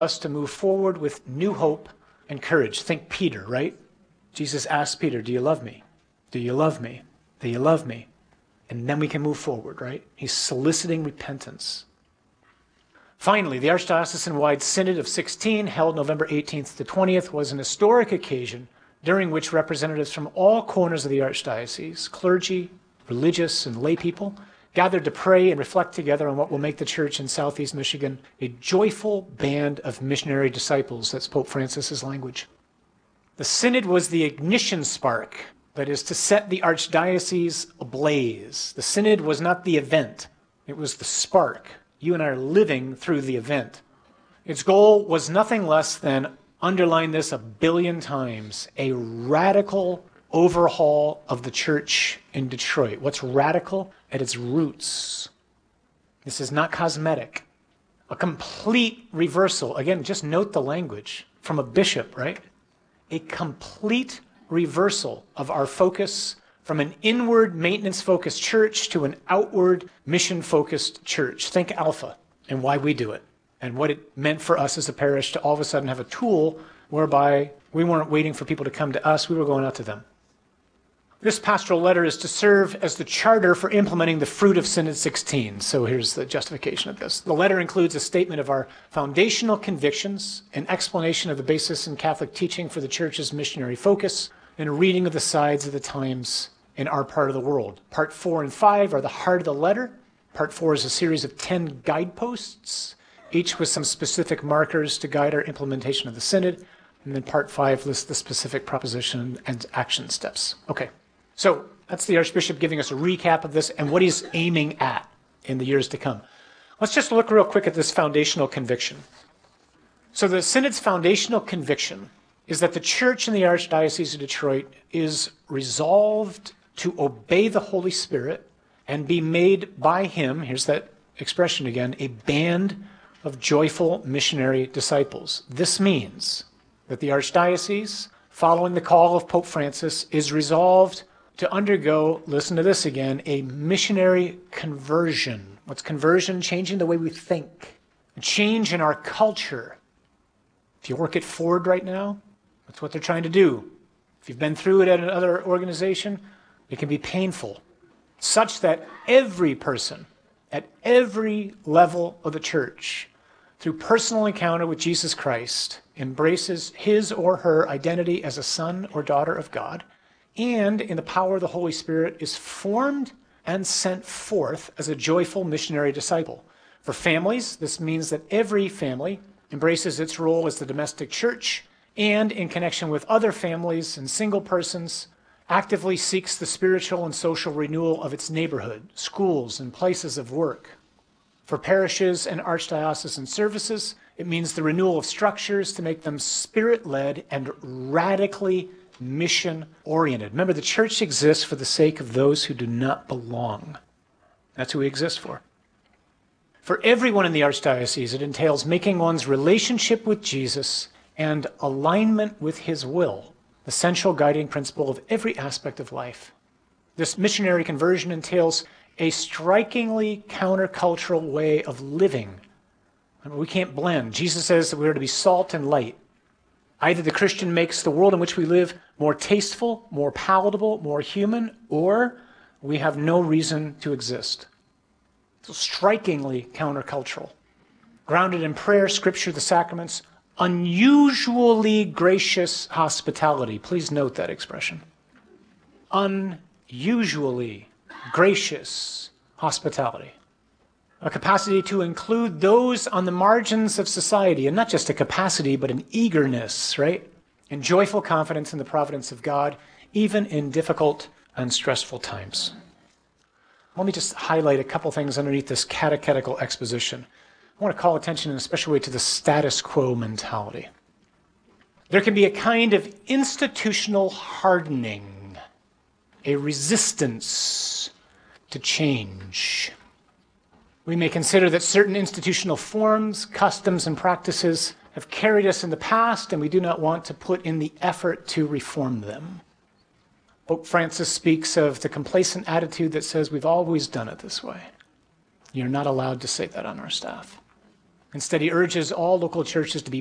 us to move forward with new hope and courage. Think Peter, right? Jesus asked Peter, do you love me? Do you love me? Do you love me? And then we can move forward, right? He's soliciting repentance. Finally, the Archdiocesan-wide Synod of 16, held November 18th to 20th, was an historic occasion during which representatives from all corners of the Archdiocese, clergy, religious, and lay people, gathered to pray and reflect together on what will make the church in Southeast Michigan a joyful band of missionary disciples. That's Pope Francis's language. The Synod was the ignition spark, that is, to set the Archdiocese ablaze. The Synod was not the event, it was the spark. You and I are living through the event. Its goal was nothing less than, underline this 1 billion times, a radical overhaul of the church in Detroit. What's radical? At its roots. This is not cosmetic. A complete reversal. Again, just note the language from a bishop, right? A complete reversal of our focus from an inward maintenance-focused church to an outward mission-focused church. Think Alpha and why we do it and what it meant for us as a parish to all of a sudden have a tool whereby we weren't waiting for people to come to us, we were going out to them. This pastoral letter is to serve as the charter for implementing the fruit of Synod 16. So here's the justification of this. The letter includes a statement of our foundational convictions, an explanation of the basis in Catholic teaching for the Church's missionary focus, and a reading of the signs of the times in our part of the world. Part 4 and 5 are the heart of the letter. Part 4 is a series of 10 guideposts, each with some specific markers to guide our implementation of the Synod. And then Part 5 lists the specific proposition and action steps. Okay. So that's the Archbishop giving us a recap of this and what he's aiming at in the years to come. Let's just look real quick at this foundational conviction. So the Synod's foundational conviction is that the Church in the Archdiocese of Detroit is resolved to obey the Holy Spirit and be made by him, here's that expression again, a band of joyful missionary disciples. This means that the Archdiocese, following the call of Pope Francis, is resolved to undergo, listen to this again, a missionary conversion. What's conversion? Changing the way we think. A change in our culture. If you work at Ford right now, that's what they're trying to do. If you've been through it at another organization, it can be painful. Such that every person at every level of the church, through personal encounter with Jesus Christ, embraces his or her identity as a son or daughter of God, and in the power of the Holy Spirit is formed and sent forth as a joyful missionary disciple. For families, this means that every family embraces its role as the domestic church and, in connection with other families and single persons, actively seeks the spiritual and social renewal of its neighborhood, schools, and places of work. For parishes and archdiocesan services, it means the renewal of structures to make them spirit-led and radically mission-oriented. Remember, the church exists for the sake of those who do not belong. That's who we exist for. For everyone in the Archdiocese, it entails making one's relationship with Jesus and alignment with his will the central guiding principle of every aspect of life. This missionary conversion entails a strikingly countercultural way of living. We can't blend. Jesus says that we are to be salt and light. Either the Christian makes the world in which we live more tasteful, more palatable, more human, or we have no reason to exist. So strikingly countercultural. Grounded in prayer, scripture, the sacraments, unusually gracious hospitality. Please note that expression. Unusually gracious hospitality. A capacity to include those on the margins of society, and not just a capacity, but an eagerness, right? And joyful confidence in the providence of God, even in difficult and stressful times. Let me just highlight a couple things underneath this catechetical exposition. I want to call attention in a special way to the status quo mentality. There can be a kind of institutional hardening, a resistance to change. We may consider that certain institutional forms, customs, and practices have carried us in the past, and we do not want to put in the effort to reform them. Pope Francis speaks of the complacent attitude that says we've always done it this way. You're not allowed to say that on our staff. Instead, he urges all local churches to be